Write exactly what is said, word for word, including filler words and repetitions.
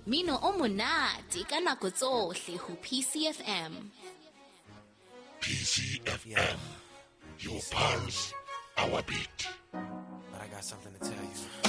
Mino o monate ka nako tsohle ho P C F M. P C F M, your pulse, our beat. But I got something to tell you.